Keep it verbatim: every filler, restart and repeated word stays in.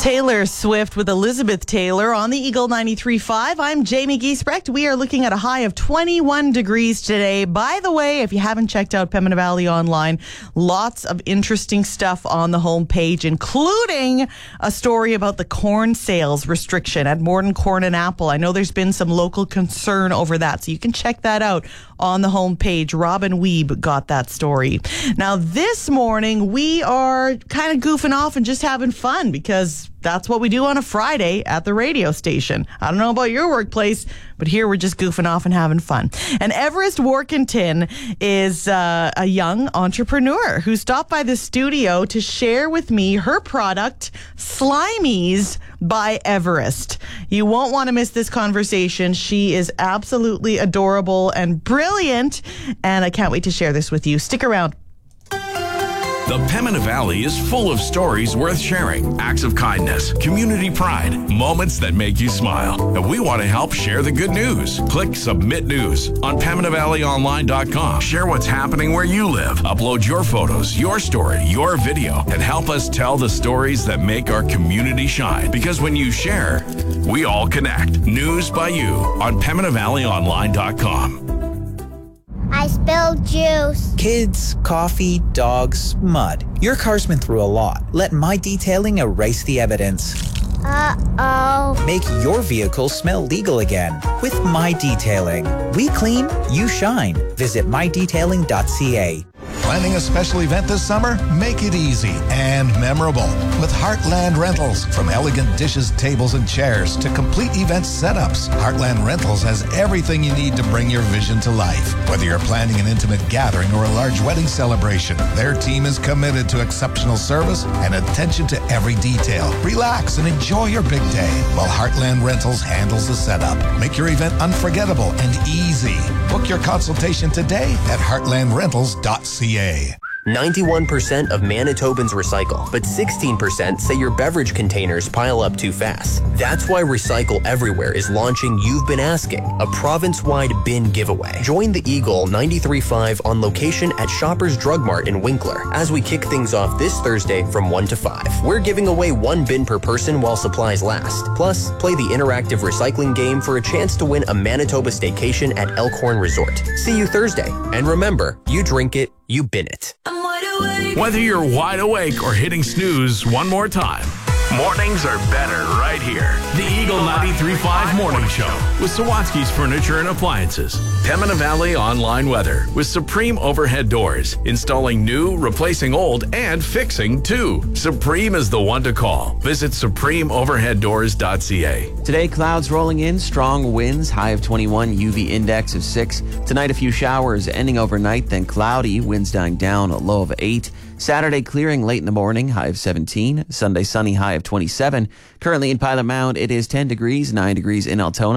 Taylor Swift with Elizabeth Taylor on the Eagle ninety-three point five. I'm Jamie Giesbrecht. We are looking at a high of twenty-one degrees today. By the way, if you haven't checked out Pembina Valley Online, lots of interesting stuff on the homepage, including a story about the corn sales restriction at Morden Corn and Apple. I know there's been some local concern over that, so you can check that out on the homepage. Robin Weeb got that story. Now, this morning, we are kind of goofing off and just having fun because that's what we do on a Friday at the radio station. I don't know about your workplace, but here we're just goofing off and having fun. And Everest Workington is uh, a young entrepreneur who stopped by the studio to share with me her product, Slimies by Everest. You won't want to miss this conversation. She is absolutely adorable and brilliant, and I can't wait to share this with you. Stick around. The Pembina Valley is full of stories worth sharing, acts of kindness, community pride, moments that make you smile. And we want to help share the good news. Click Submit News on Pembina Valley Online dot com. Share what's happening where you live. Upload your photos, your story, your video, and help us tell the stories that make our community shine. Because when you share, we all connect. News by you on Pembina Valley Online dot com. I spilled juice. Kids, coffee, dogs, mud. Your car's been through a lot. Let My Detailing erase the evidence. Uh-oh. Make your vehicle smell legal again with My Detailing. We clean, you shine. Visit my detailing dot c a. Planning a special event this summer? Make it easy and memorable with Heartland Rentals. From elegant dishes, tables, and chairs to complete event setups, Heartland Rentals has everything you need to bring your vision to life. Whether you're planning an intimate gathering or a large wedding celebration, their team is committed to exceptional service and attention to every detail. Relax and enjoy your big day while Heartland Rentals handles the setup. Make your event unforgettable and easy. Book your consultation today at heartland rentals dot c a. ninety-one percent of Manitobans recycle, but sixteen percent say your beverage containers pile up too fast. That's why Recycle Everywhere is launching You've Been Asking, a province-wide bin giveaway. Join the Eagle ninety-three point five on location at Shoppers Drug Mart in Winkler as we kick things off this Thursday from one to five. We're giving away one bin per person while supplies last. Plus, play the interactive recycling game for a chance to win a Manitoba staycation at Elkhorn Resort. See you Thursday. And remember, you drink it, you bin it. Whether you're wide awake or hitting snooze one more time, mornings are better right here. The Eagle ninety-three point five Morning Show with Sawatsky's Furniture and Appliances. Pembina Valley Online Weather with Supreme Overhead Doors. Installing new, replacing old, and fixing too. Supreme is the one to call. Visit supreme overhead doors dot c a. Today, clouds rolling in, strong winds, high of twenty-one, U V index of six. Tonight, a few showers ending overnight, then cloudy, winds dying down, a low of eight. Saturday, clearing late in the morning, high of seventeen. Sunday, sunny, high of twenty-seven. Currently in Pilot Mound, it is ten degrees, nine degrees in Altona.